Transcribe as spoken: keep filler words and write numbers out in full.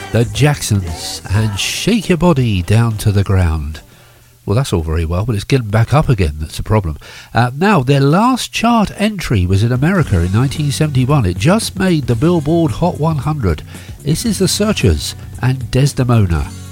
The Jacksons and Shake Your Body Down to the Ground. Well, that's all very well, but it's getting back up again that's the problem. Uh, now, their last chart entry was in America in nineteen seventy-one. It just made the Billboard Hot one hundred. This is The Searchers and Desdemona.